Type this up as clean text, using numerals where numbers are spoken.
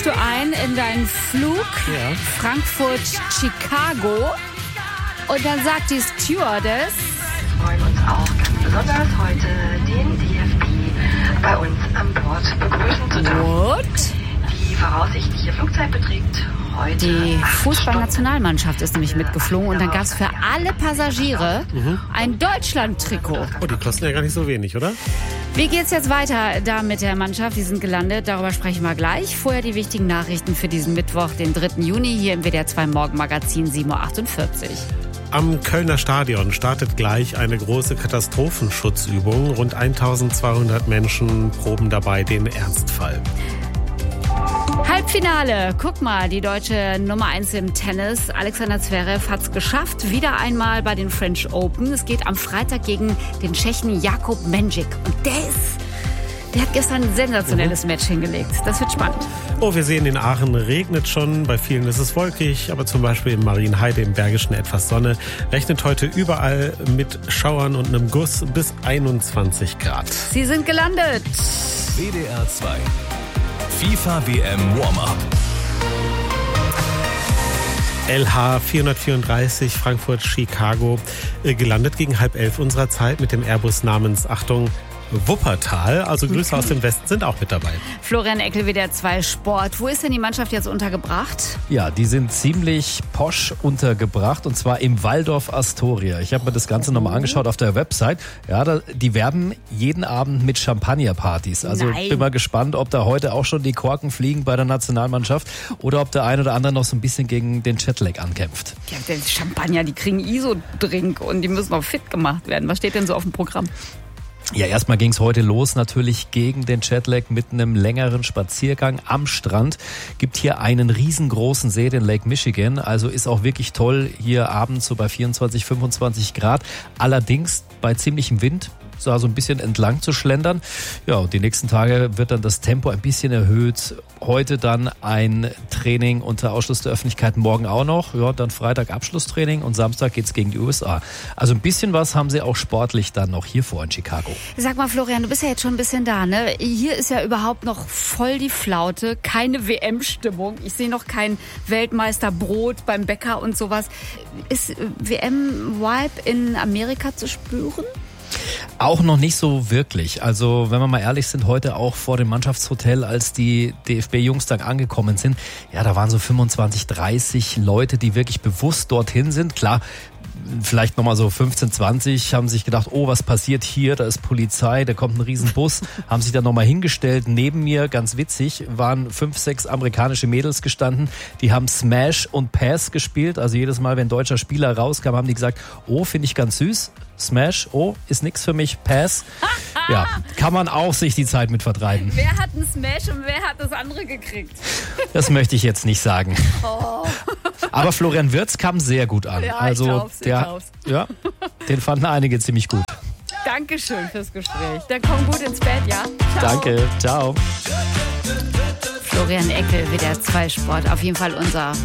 Steigst du ein in deinen Flug Frankfurt-Chicago und dann sagt die Stewardess: Wir freuen uns auch ganz besonders heute den DFB bei uns an Bord begrüßen zu dürfen. What? Die voraussichtliche Flugzeit beträgt heute Die 8 Fußballnationalmannschaft ist nämlich mitgeflogen und dann gab es für alle Passagiere ein Deutschland-Trikot. Oh, die kosten ja gar nicht so wenig, oder? Wie geht's jetzt weiter da mit der Mannschaft? Die sind gelandet, darüber sprechen wir gleich. Vorher die wichtigen Nachrichten für diesen Mittwoch, den 3. Juni, hier im WDR 2 Morgenmagazin 7.48 Uhr. Am Kölner Stadion startet gleich eine große Katastrophenschutzübung. Rund 1200 Menschen proben dabei den Ernstfall. Halbfinale. Guck mal, die deutsche Nummer 1 im Tennis, Alexander Zverev, hat's geschafft. Wieder einmal bei den French Open. Es geht am Freitag gegen den Tschechen Jakub Mendžík. Und der hat gestern ein sensationelles Match hingelegt. Das wird spannend. Oh, wir sehen, in Aachen regnet schon. Bei vielen ist es wolkig, aber zum Beispiel in Marienheide im Bergischen etwas Sonne. Rechnet heute überall mit Schauern und einem Guss bis 21 Grad. Sie sind gelandet. WDR 2 FIFA WM Warm-Up. LH 434 Frankfurt-Chicago gelandet gegen 10:30 unserer Zeit mit dem Airbus namens, Achtung, Wuppertal. Also Grüße aus dem Westen sind auch mit dabei. Florian Eckel, WDR 2 Sport. Wo ist denn die Mannschaft jetzt untergebracht? Ja, die sind ziemlich posch untergebracht und zwar im Waldorf Astoria. Ich habe mir das Ganze nochmal angeschaut auf der Website. Ja, die werben jeden Abend mit Champagnerpartys. Also Nein. bin mal gespannt, ob da heute auch schon die Korken fliegen bei der Nationalmannschaft oder ob der ein oder andere noch so ein bisschen gegen den Jetlag ankämpft. Ja, der Champagner, die kriegen ISO-Drink und die müssen auch fit gemacht werden. Was steht denn so auf dem Programm? Ja, erstmal ging's heute los natürlich gegen den Jetlag mit einem längeren Spaziergang am Strand. Gibt hier einen riesengroßen See, den Lake Michigan. Also ist auch wirklich toll hier abends so bei 24, 25 Grad. Allerdings bei ziemlichem Wind. So ein bisschen entlang zu schlendern. Ja, und die nächsten Tage wird dann das Tempo ein bisschen erhöht. Heute dann ein Training unter Ausschluss der Öffentlichkeit, morgen auch noch. Ja, dann Freitag Abschlusstraining und Samstag geht's gegen die USA. Also ein bisschen was haben sie auch sportlich dann noch hier vor in Chicago. Sag mal, Florian, du bist ja jetzt schon ein bisschen da, ne? Hier ist ja überhaupt noch voll die Flaute, keine WM-Stimmung. Ich sehe noch kein Weltmeisterbrot beim Bäcker und sowas. Ist WM-Vibe in Amerika zu spüren? Auch noch nicht so wirklich. Also wenn wir mal ehrlich sind, heute auch vor dem Mannschaftshotel, als die DFB-Jungs dann angekommen sind, ja, da waren so 25, 30 Leute, die wirklich bewusst dorthin sind. Klar, vielleicht nochmal so 15, 20 haben sich gedacht, oh, was passiert hier? Da ist Polizei, da kommt ein Riesenbus. Haben sich dann nochmal hingestellt. Neben mir, ganz witzig, waren 5, 6 amerikanische Mädels gestanden. Die haben Smash und Pass gespielt. Also jedes Mal, wenn ein deutscher Spieler rauskam, haben die gesagt, oh, finde ich ganz süß. Smash, oh, ist nix für mich, Pass. Ja, kann man auch sich die Zeit mit vertreiben. Wer hat einen Smash und wer hat das andere gekriegt? Das möchte ich jetzt nicht sagen. Oh. Aber Florian Wirtz kam sehr gut an. Ja, also ich glaub's. Ja, den fanden einige ziemlich gut. Dankeschön fürs Gespräch. Dann komm gut ins Bett, ja? Ciao. Danke, ciao. Florian Eckel, WDR 2 Sport. Auf jeden Fall unser